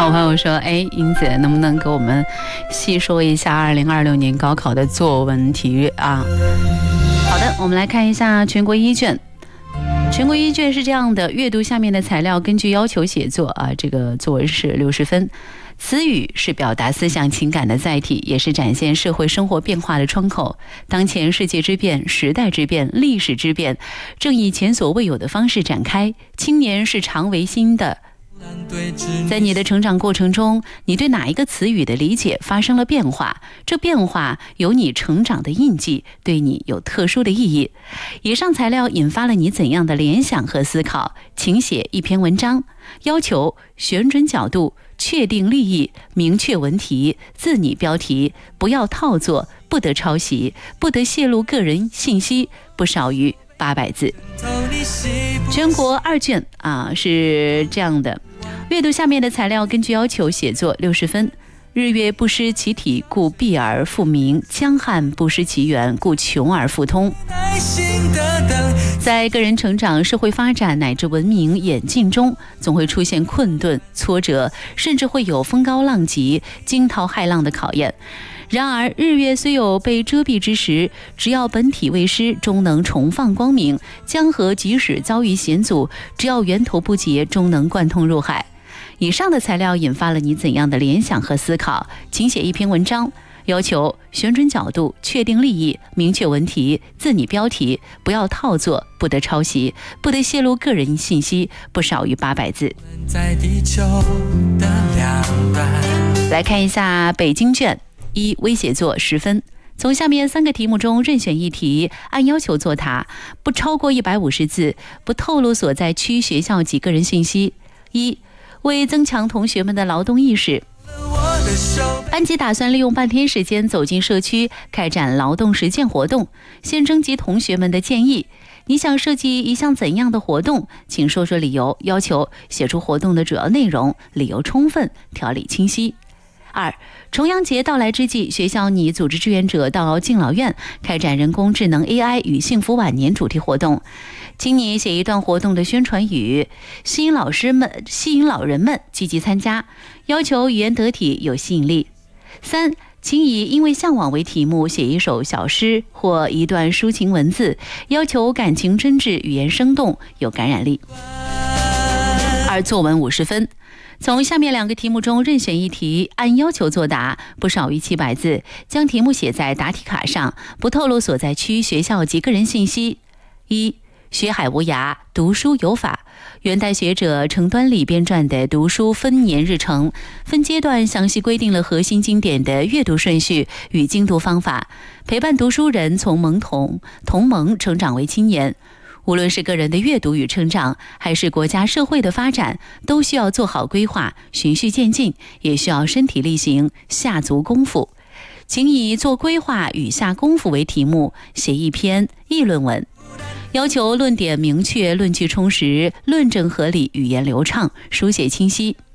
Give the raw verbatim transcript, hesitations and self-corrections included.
好朋友说，哎，英姐能不能给我们细说一下二零二六年高考的作文题啊？好的，我们来看一下全国一卷。全国一卷是这样的，阅读下面的材料，根据要求写作啊。这个作文是六十分。词语是表达思想情感的载体，也是展现社会生活变化的窗口。当前世界之变、时代之变、历史之变，正以前所未有的方式展开。青年是常为新的。在你的成长过程中，你对哪一个词语的理解发生了变化？这变化有你成长的印记，对你有特殊的意义。以上材料引发了你怎样的联想和思考？请写一篇文章。要求选准角度，确定立意，明确文题，自拟标题，不要套作，不得抄袭，不得泄露个人信息，不少于八百字。全国二卷啊是这样的，阅读下面的材料，根据要求写作六十分。日月不失其体，故闭而复明；江汉不失其源，故穷而复通。在个人成长、社会发展乃至文明演进中，总会出现困顿、挫折，甚至会有风高浪急、惊涛骇浪的考验。然而日月虽有被遮蔽之时，只要本体未失，终能重放光明；江河即使遭遇险阻，只要源头不竭，终能贯通入海。以上的材料引发了你怎样的联想和思考？请写一篇文章。要求选准角度，确定立意，明确文题，自拟标题，不要套作，不得抄袭，不得泄露个人信息，不少于八百字。来看一下北京卷一微写作十分。从下面三个题目中任选一题，按要求作答，不超过一百五十字，不透露所在区学校及个人信息。一、为增强同学们的劳动意识，班级打算利用半天时间走进社区，开展劳动实践活动。先征集同学们的建议，你想设计一项怎样的活动？请说说理由，要求写出活动的主要内容，理由充分，条理清晰。二、重阳节到来之际，学校拟组织志愿者到敬老院开展人工智能 A I 与幸福晚年主题活动，请你写一段活动的宣传语，吸引老师们、吸引老人们积极参加，要求语言得体有吸引力。三、请以因为向往为题目写一首小诗或一段抒情文字，要求感情真挚，语言生动，有感染力。二、作文五十分。从下面两个题目中任选一题，按要求作答，不少于七百字，将题目写在答题卡上，不透露所在区、学校及个人信息。一、学海无涯，读书有法。元代学者程端礼编撰的读书分年日程，分阶段详细规定了核心经典的阅读顺序与精读方法，陪伴读书人从懵懂同盟成长为青年。无论是个人的阅读与成长，还是国家社会的发展，都需要做好规划，循序渐进，也需要身体力行，下足功夫。请以做规划与下功夫为题目，写一篇议论文，要求论点明确，论据充实，论证合理，语言流畅，书写清晰。